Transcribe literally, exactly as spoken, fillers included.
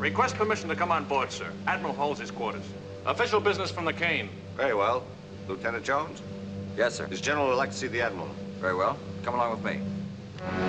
Request permission to come on board, sir. Admiral holds his quarters. Official business from the Kane. Very well. Lieutenant Jones? Yes, sir. This general would like to see the Admiral. Very well. Come along with me.